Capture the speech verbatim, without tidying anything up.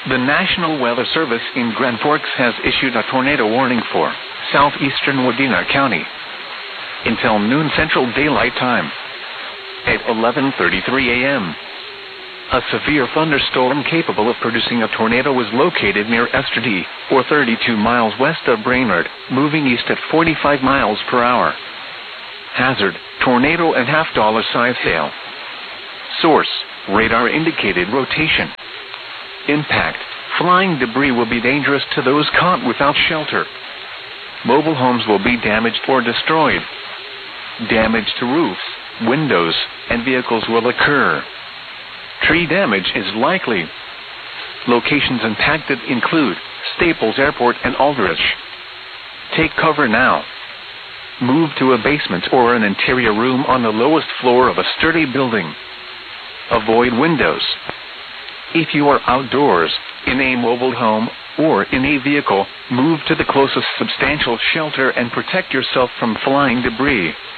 The National Weather Service in Grand Forks has issued a tornado warning for southeastern Wadena County until noon Central Daylight Time. At eleven thirty-three a m, a severe thunderstorm capable of producing a tornado was located near Estradie, or thirty-two miles west of Brainerd, moving east at forty-five miles per hour. Hazard, tornado and half-dollar size hail. Source, radar indicated rotation. Impact, flying debris will be dangerous to those caught without shelter. Mobile homes will be damaged or destroyed. Damage to roofs, windows, and vehicles will occur. Tree damage is likely. Locations impacted include Staples Airport and Aldrich. Take cover now. Move to a basement or an interior room on the lowest floor of a sturdy building. Avoid windows. If you are outdoors, in a mobile home, or in a vehicle, move to the closest substantial shelter and protect yourself from flying debris.